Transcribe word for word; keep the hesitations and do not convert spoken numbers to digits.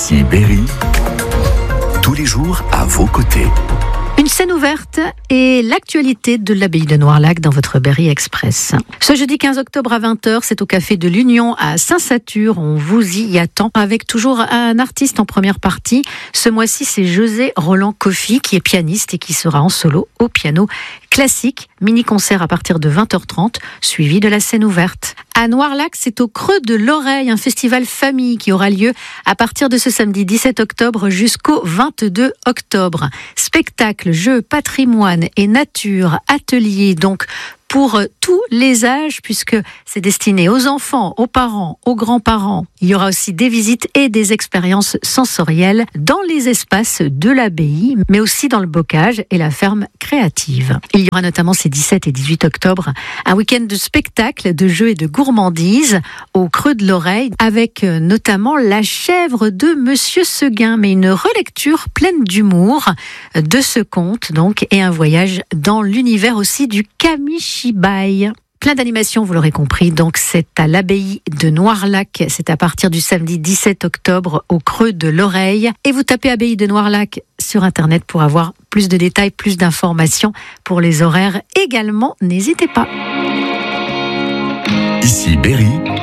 Ici Berry, tous les jours à vos côtés. Une scène ouverte et l'actualité de l'abbaye de Noirlac dans votre Berry Express. Ce jeudi quinze octobre à vingt heures, c'est au Café de l'Union à Saint-Satur. On vous y attend avec toujours un artiste en première partie. Ce mois-ci, c'est José Roland Coffy qui est pianiste et qui sera en solo au piano classique. Mini-concert à partir de vingt heures trente, suivi de la scène ouverte. À Noirlac, c'est au Creux de l'Oreille, un festival famille qui aura lieu à partir de ce samedi dix-sept octobre jusqu'au vingt-deux octobre. Spectacles, jeux, patrimoine et nature, ateliers donc pour tous les âges puisque c'est destiné aux enfants, aux parents, aux grands-parents. Il y aura aussi des visites et des expériences sensorielles dans les espaces de l'abbaye, mais aussi dans le bocage et la ferme créative. Il y aura notamment ces dix-sept et dix-huit octobre un week-end de spectacles, de jeux et de gourmandises au Creux de l'Oreille avec notamment La chèvre de Monsieur Seguin, mais une relecture pleine d'humour de ce conte donc et un voyage dans l'univers aussi du Kamishibai. Plein d'animations, vous l'aurez compris. Donc, c'est à l'abbaye de Noirlac. C'est à partir du samedi dix-sept octobre au Creux de l'Oreille. Et vous tapez abbaye de Noirlac sur Internet pour avoir plus de détails, plus d'informations pour les horaires également. N'hésitez pas. Ici Berry.